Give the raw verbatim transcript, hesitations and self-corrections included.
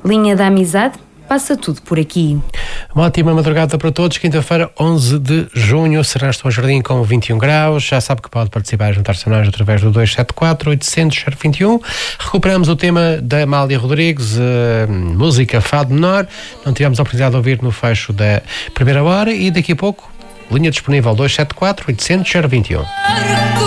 Linha da Amizade, passa tudo por aqui. Uma ótima madrugada para todos. Quinta-feira, onze de junho, será Estou ao Jardim com vinte e um graus. Já sabe que pode participar e juntar-se a nós através do dois sete quatro, oitocentos, vinte e um. Recuperamos o tema da Amália Rodrigues, uh, música Fado Menor. Não tivemos a oportunidade de ouvir no fecho da primeira hora e daqui a pouco, linha disponível dois sete quatro, oitocentos, vinte e um.